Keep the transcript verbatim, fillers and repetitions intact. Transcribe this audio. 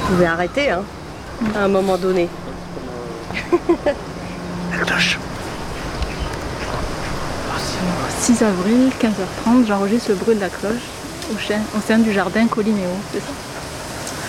pouvez arrêter, hein, à un moment donné. La cloche. six avril, quinze heures trente, j'enregistre le bruit de la cloche au sein, au sein du jardin Colinéo, c'est ça?